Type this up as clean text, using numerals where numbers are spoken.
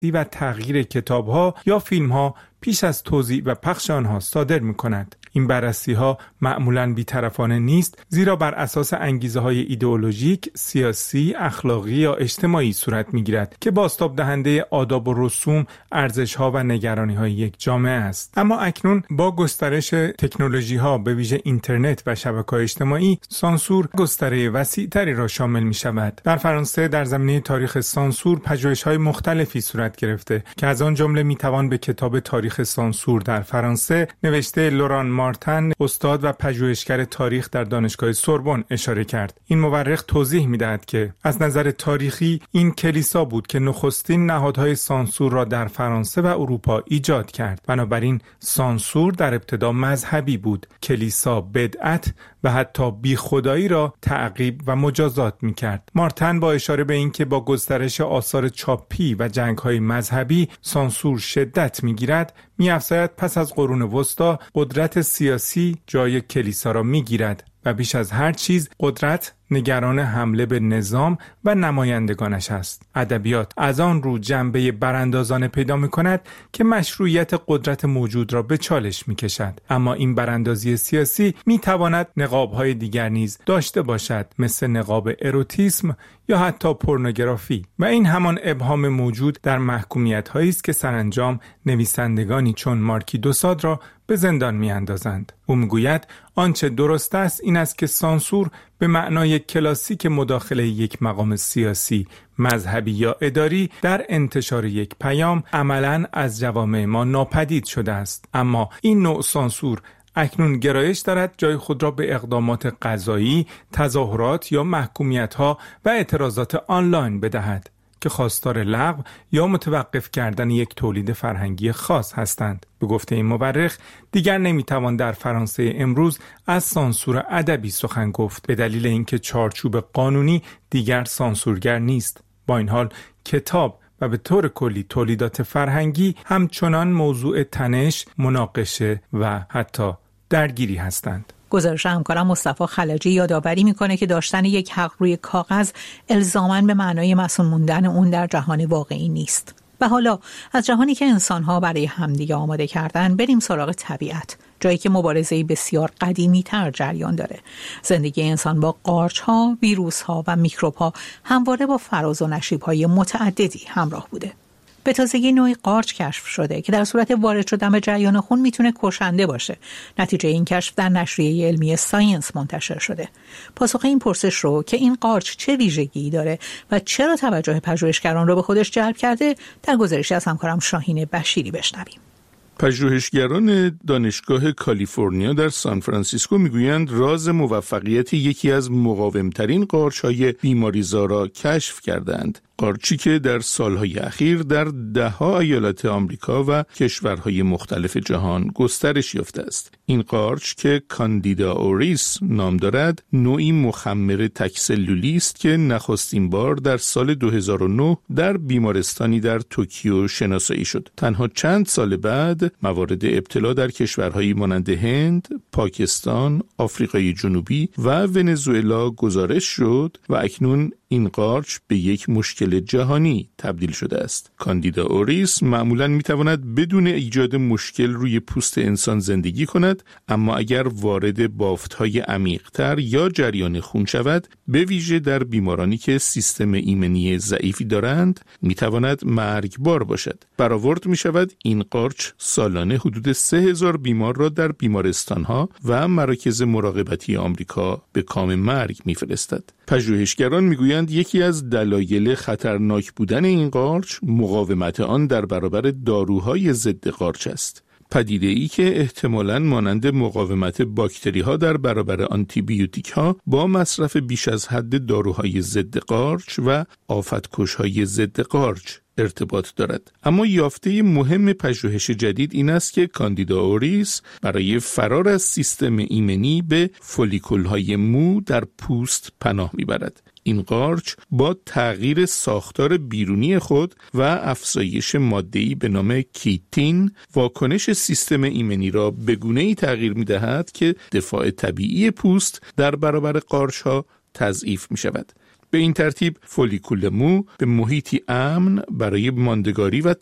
و تغییر کتاب‌ها یا فیلم‌ها پیش از توزیع و پخش آنها صادر می‌کند. این بررسی‌ها معمولاً بی‌طرفانه نیست، زیرا بر اساس انگیزه‌های ایدئولوژیک، سیاسی، اخلاقی یا اجتماعی صورت می‌گیرد که بازتاب دهنده آداب و رسوم، ارزش‌ها و نگرانی‌های یک جامعه است. اما اکنون با گسترش تکنولوژی‌ها به ویژه اینترنت و شبکه‌های اجتماعی، سانسور گستره وسیع‌تری را شامل می‌شود. در فرانسه در زمینه تاریخ سانسور پژوهش‌های مختلفی صورت گرفته که از آن جمله می‌توان به کتاب تاریخ سانسور در فرانسه نوشته لوران مارتن، استاد و پژوهشگر تاریخ در دانشگاه سوربن اشاره کرد. این مورخ توضیح می‌دهد که از نظر تاریخی این کلیسا بود که نخستین نهادهای سانسور را در فرانسه و اروپا ایجاد کرد. بنابراین سانسور در ابتدا مذهبی بود. کلیسا بدعت و حتی بیخدایی را تعقیب و مجازات می‌کرد. مارتن با اشاره به اینکه با گسترش آثار چاپی و جنگ‌های مذهبی سانسور شدت می‌گیرد، می‌افزاید پس از قرون وسطی قدرت سیاسی جای کلیسا را می‌گیرد و بیش از هر چیز قدرت نگران حمله به نظام و نمایندگانش است. ادبیات از آن رو جنبه براندازانه پیدا می‌کند که مشروعیت قدرت موجود را به چالش می‌کشد. اما این براندازی سیاسی می‌تواند نقاب‌های دیگر نیز داشته باشد، مثل نقاب اروتیسم یا حتی پورنوگرافی، و این همان ابهام موجود در محکومیت‌هایی است که سرانجام نویسندگانی چون مارکی دوساد را به زندان می‌اندازند. او می‌گوید آنچه درست است این است که سانسور به معنای کلاسیک مداخله یک مقام سیاسی، مذهبی یا اداری در انتشار یک پیام عملاً از جوامع ما ناپدید شده است. اما این نوع سانسور اکنون گرایش دارد جای خود را به اقدامات قضایی، تظاهرات یا محکومیت‌ها و اعتراضات آنلاین بدهد که خواستار لغو یا متوقف کردن یک تولید فرهنگی خاص هستند. به گفته این مورخ دیگر نمیتوان در فرانسه امروز از سانسور ادبی سخن گفت، به دلیل اینکه چارچوب قانونی دیگر سانسورگر نیست. با این حال کتاب و به طور کلی تولیدات فرهنگی همچنان موضوع تنش، مناقشه و حتی درگیری هستند. گزارش همکارم مصطفی خلجی یادآوری میکنه که داشتن یک حق روی کاغذ الزاماً به معنای مسئول موندن اون در جهان واقعی نیست. و حالا از جهانی که انسان‌ها برای همدیگه آماده کردن بریم سراغ طبیعت، جایی که مبارزه‌ای بسیار قدیمی‌تر جریان داره. زندگی انسان با قارچ‌ها، ویروس‌ها و میکروب‌ها همواره با فراز و نشیب‌های متعددی همراه بوده. به تازگی نوعی قارچ کشف شده که در صورت وارد شدن به جریان خون میتونه کشنده باشه. نتیجه این کشف در نشریه علمی ساینس منتشر شده. پاسخ این پرسش رو که این قارچ چه ویژگی داره و چرا توجه پژوهشگران رو به خودش جلب کرده، در گزارشی از همکارم شاهین بشیری بشنویم. پژوهشگران دانشگاه کالیفرنیا در سان فرانسیسکو میگویند راز موفقیت یکی از مقاومترین قارچ‌های بیماریزا را کشف کردند. قارچی که در سالهای اخیر در ده‌ها ایالت آمریکا و کشورهای مختلف جهان گسترش یافته است. این قارچ که کاندیدا اوریس نام دارد، نوعی مخمر تک‌سلولی است که نخستین بار در سال 2009 در بیمارستانی در توکیو شناسایی شد. تنها چند سال بعد موارد ابتلا در کشورهایی مانند هند، پاکستان، آفریقای جنوبی و ونزوئلا گزارش شد و اکنون این قارچ به یک مشکل جهانی تبدیل شده است. کاندیدا اوریس معمولاً میتواند بدون ایجاد مشکل روی پوست انسان زندگی کند، اما اگر وارد بافت‌های عمیق‌تر یا جریان خون شود، به ویژه در بیمارانی که سیستم ایمنی ضعیفی دارند، میتواند مرگبار باشد. برآورد میشود این قارچ سالانه حدود 3000 بیمار را در بیمارستان‌ها و مراکز مراقبتی آمریکا به کام مرگ میفرستد. پژوهشگران میگویند یکی از دلایل خطرناک بودن این قارچ مقاومت آن در برابر داروهای ضد قارچ است. پدیده‌ای که احتمالاً مانند مقاومت باکتری‌ها در برابر آنتیبیوتیک‌ها با مصرف بیش از حد داروهای ضد قارچ و آفت‌کش‌های ضد قارچ ارتباط دارد. اما یافته مهم پژوهش جدید این است که کاندیدا اوریس برای فرار از سیستم ایمنی به فولیکول‌های مو در پوست پناه میبرد. این قارچ با تغییر ساختار بیرونی خود و افزایش ماده‌ای به نام کیتین واکنش سیستم ایمنی را به گونه‌ای تغییر می‌دهد که دفاع طبیعی پوست در برابر قارچ‌ها تضعیف می‌شود. به این ترتیب فولیکول مو به محیطی امن برای ماندگاری و